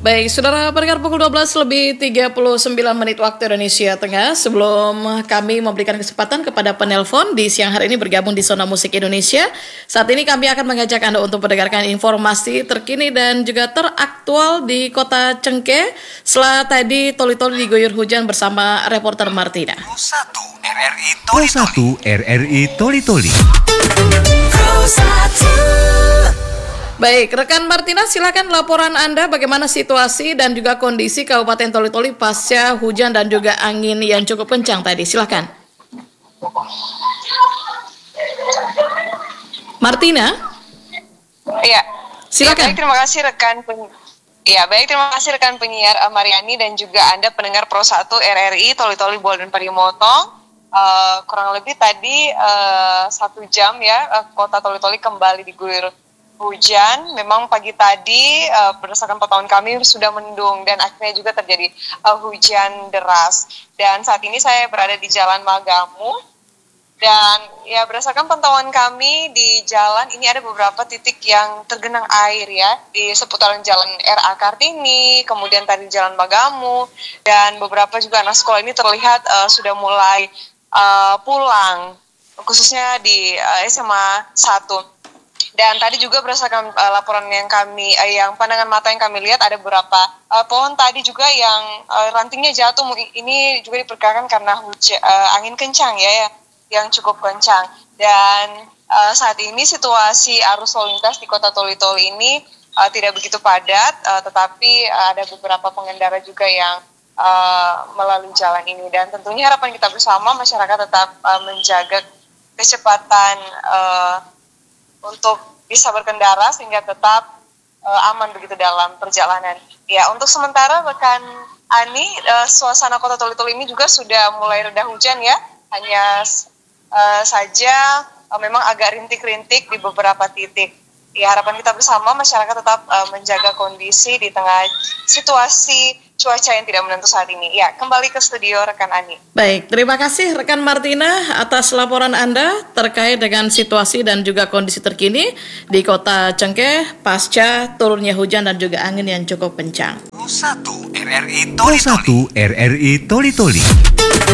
Baik, saudara pendengar, pukul 12 lebih 39 menit waktu Indonesia Tengah. Sebelum kami memberikan kesempatan kepada penelpon di siang hari ini bergabung di Zona Musik Indonesia, saat ini kami akan mengajak Anda untuk mendengarkan informasi terkini dan juga teraktual di Kota Cengkeh. Setelah tadi toli-toli diguyur hujan bersama reporter Martina. Pro 1 RRI Toli-Toli. Baik, rekan Martina, silakan laporan Anda bagaimana situasi dan juga kondisi Kabupaten Toli-Toli pasca hujan dan juga angin yang cukup kencang tadi. Silakan. Martina? Iya. Silakan. Terima kasih rekan penyiar Mariani dan juga Anda pendengar Pro 1 RRI Toli-Toli Bola dan Parimotong. Kurang lebih tadi 1 jam ya, Kota Toli-Toli kembali diguyur hujan. Memang pagi tadi berdasarkan pantauan kami sudah mendung dan akhirnya juga terjadi hujan deras. Dan saat ini saya berada di Jalan Magamu dan ya berdasarkan pantauan kami di jalan ini ada beberapa titik yang tergenang air ya di seputaran Jalan RA Kartini, kemudian tadi Jalan Magamu, dan beberapa juga anak sekolah ini terlihat sudah mulai pulang, khususnya di SMA 1. Dan tadi juga berdasarkan laporan yang pandangan mata yang kami lihat, ada beberapa pohon tadi juga yang rantingnya jatuh. Ini juga diperkirakan karena angin kencang ya, yang cukup kencang. Dan saat ini situasi arus lalu lintas di Kota Toli-Toli ini tidak begitu padat, tetapi ada beberapa pengendara juga yang melalui jalan ini. Dan tentunya harapan kita bersama masyarakat tetap menjaga kecepatan untuk bisa berkendara sehingga tetap aman begitu dalam perjalanan. Ya, untuk sementara rekan Ani, suasana Kota Toli-Toli ini juga sudah mulai reda hujan ya. Hanya saja memang agak rintik-rintik di beberapa titik. Ya, harapan kita bersama masyarakat tetap menjaga kondisi di tengah situasi cuaca yang tidak menentu saat ini. Ya, kembali ke studio rekan Ani. Baik, terima kasih rekan Martina atas laporan Anda terkait dengan situasi dan juga kondisi terkini di Kota Cengkeh pasca turunnya hujan dan juga angin yang cukup kencang. Pro 1 RRI Toli-Toli.